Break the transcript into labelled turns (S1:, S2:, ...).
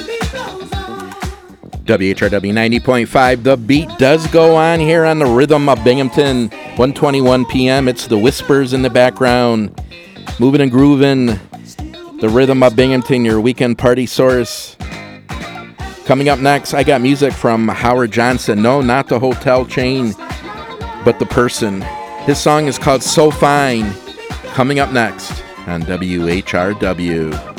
S1: WHRW 90.5. The beat does go on here on the Rhythm of Binghamton. 1:21 p.m. It's the Whispers in the background. Moving and grooving. The Rhythm of Binghamton, your weekend party source. Coming up next, I got music from Howard Johnson. No, not the hotel chain, but the person. His song is called So Fine. Coming up next on WHRW.